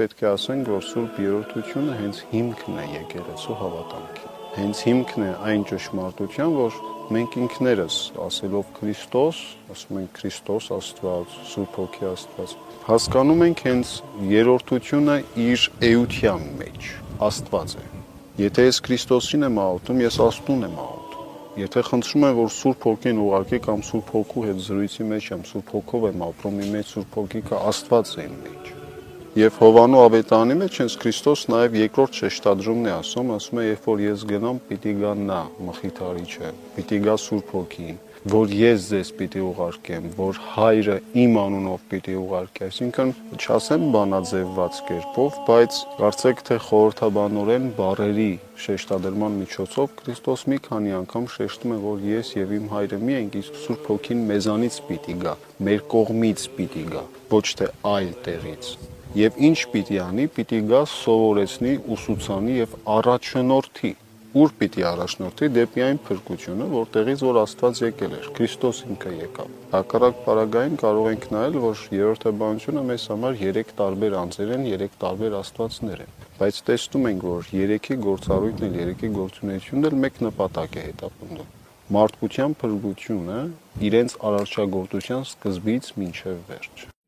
պետք է ասենք, որ Սուրբ Երրորդությունը հենց հիմքն է եկեղեցու հավատամքի։ Հենց հիմքն է այն ճշմարտության, որ մենք ինքներս ասելով Քրիստոս, ասում ենք Քրիստոս Աստված, Սուրբ Հոգի Աստված, հասկանում ենք հենց երրորդությունը իր էության մեջ, Աստված է։ Եթե ես Քրիստոսին եմ աղոթում, ես Աստծուն եմ աղոթում։ Եթե խնդրում եմ, որ Սուրբ Հոգին ուղարկի կամ Սուրբ Հոգու հետ զրույցի մեջ եմ, Սուրբ Հոգով եմ ապրում, իմ մեջ Սուրբ Հոգիկը Աստված է իմ մեջ։ Եվ Հովանու ավետարանի մեջ հենց Քրիստոս նաև երկրորդ շեշտադրումն է ասում է, երբ որ ես գնամ, պիտի գա նա, Մխիթարիչը, պիտի գա Սուրբ Հոգին, որ ես ձեզ պիտի ուղարկեմ, որ Հայրը իմ անունով պիտի ուղարկի, այսինքն չասեմ բանաձևված կերպով, բայց կարծեք թե խորհրդաբանորեն բառերի շեշտադրման միջոցով Քրիստոս մի քանի անգամ շեշտում է, որ ես եւ իմ Հայրը մի ենք, իսկ Սուրբ Հոգին մեզանից պիտի գա, մեր կողմից պիտի գա, ոչ թե այլ տեղից։ Եվ ինչ պիտի անի, պիտի գա սովորեցնի, ուսուցանի եւ առաջնորդի։ Ուր պիտի առաջնորդի դեպի այն փրկությունը, որտեղից որ Աստված եկել էր, Քրիստոս ինքը եկավ։ Հակառակ պարագային կարող ենք նայել, որ երրորդաբանությունը մեզ համար 3 տարբեր անձեր են, 3 տարբեր Աստվածներ են։ Բայց տեսնում ենք, որ 3-ի գործառույթն էլ, 3-ի գործունեությունն էլ մեկ նպատակ է հետապնդում։ Մարդկության փրկությունը իրենց արարչագործության սկզբից մինչև վերջ։